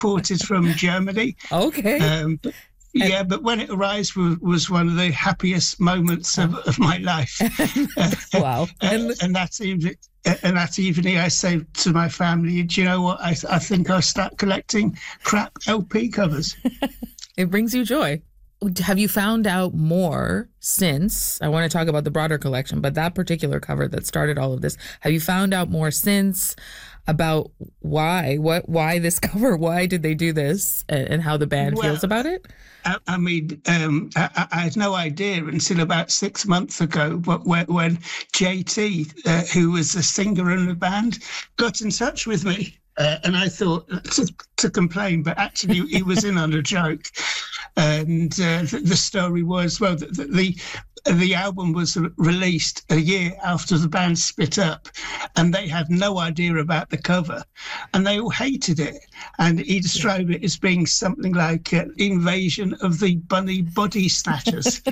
imported from Germany. Okay. But when it arrived was one of the happiest moments of my life. Wow. And that evening I said to my family, do you know what? I think I'll start collecting crap LP covers. It brings you joy. Have you found out more since? I want to talk about the broader collection, but that particular cover that started all of this, have you found out more since about why this cover? Why did they do this, and how the band feels about it? I had no idea until about 6 months ago, when JT, who was the singer in the band, got in touch with me. And I thought to complain, but actually he was in on a joke. And the story was, well, the album was released a year after the band split up, and they had no idea about the cover, and they all hated it. And he described it as being something like an invasion of the bunny body snatchers.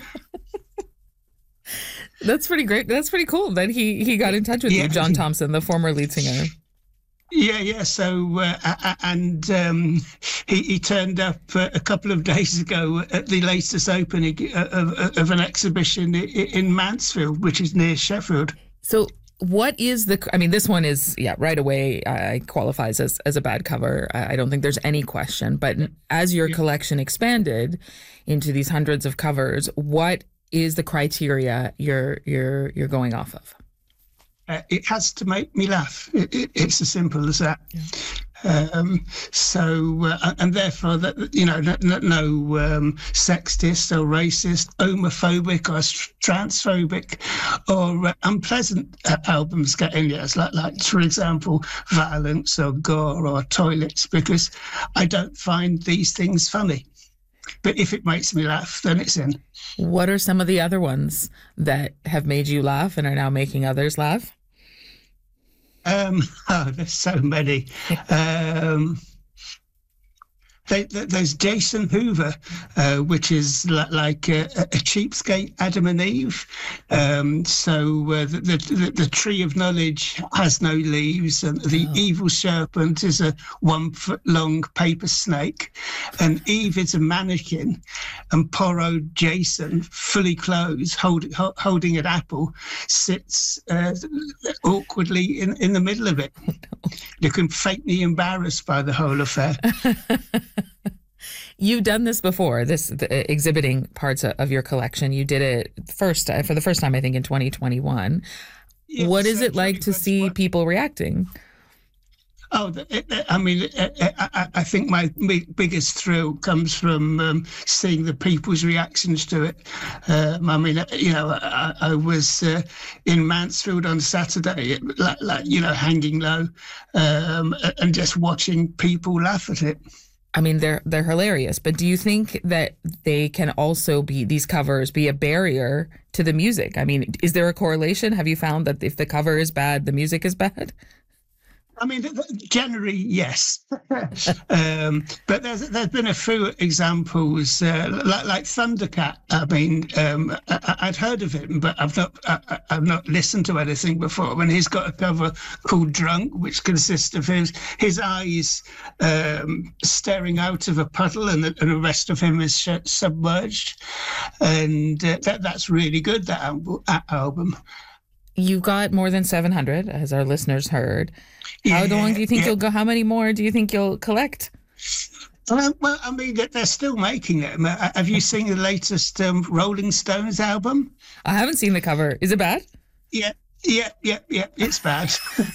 That's pretty great. That's pretty cool that he got in touch with you, John Thompson, the former lead singer. Yeah. So, he turned up a couple of days ago at the latest opening of an exhibition in Mansfield, which is near Sheffield. So what is this one is, right away, qualifies as a bad cover. I don't think there's any question. But as your collection expanded into these hundreds of covers, what is the criteria you're going off of? It has to make me laugh. It's as simple as that. Yeah. And therefore, that no sexist or racist, homophobic or transphobic or unpleasant albums get in there. Like for example, violence or gore or toilets, because I don't find these things funny. But if it makes me laugh, then it's in. What are some of the other ones that have made you laugh and are now making others laugh? There's so many. There's Jason Hoover, which is like a cheapskate Adam and Eve. The tree of knowledge has no leaves, and the evil serpent is a 1 foot long paper snake, and Eve is a mannequin, and poor old Jason, fully clothed, holding an apple, sits awkwardly in the middle of it, looking faintly embarrassed by the whole affair. You've done this before, exhibiting parts of your collection. You did it for the first time, I think, in 2021. Yes, what is it like to see people reacting? I think my biggest thrill comes from seeing the people's reactions to it. I was in Mansfield on Saturday, hanging low, and just watching people laugh at it. I mean, they're hilarious, but do you think that they can also these covers be a barrier to the music? I mean, is there a correlation? Have you found that if the cover is bad, the music is bad? I mean, generally, yes. But there's been a few examples, like Thundercat. I mean, I'd heard of him, but I've not listened to anything before. And he's got a cover called Drunk, which consists of his eyes staring out of a puddle, and the rest of him is submerged. And that's really good, that album. You got more than 700, as our listeners heard. How long do you think you'll go? How many more do you think you'll collect? Well, I mean, they're still making them. Have you seen the latest Rolling Stones album? I haven't seen the cover. Is it bad? Yeah. It's bad.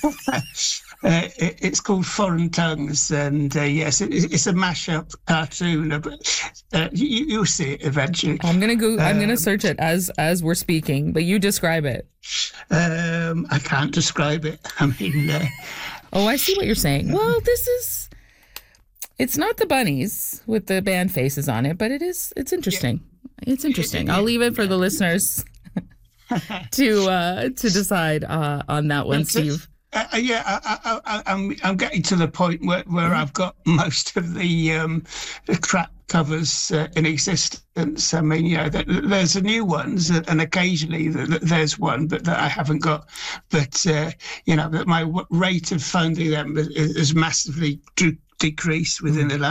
It's called Foreign Tongues, and yes, it's a mashup cartoon. But you'll see it eventually. I'm gonna search it as we're speaking, but you describe it. I can't describe it. I mean, I see what you're saying. Well, it's not the bunnies with the band faces on it, but it's interesting. Yeah. It's interesting. I'll leave it for the listeners to decide on that one, Steve. I'm getting to the point where I've got most of the crap covers in existence. I mean, there's a new ones, and occasionally there's one, but that I haven't got. But that my rate of finding them is massively decreased within the last